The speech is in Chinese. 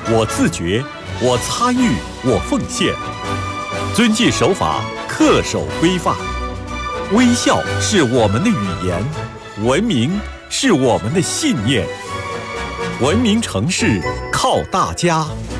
我自觉，我参与，我奉献。遵纪守法，恪守规范。微笑是我们的语言，文明是我们的信念。文明城市靠大家。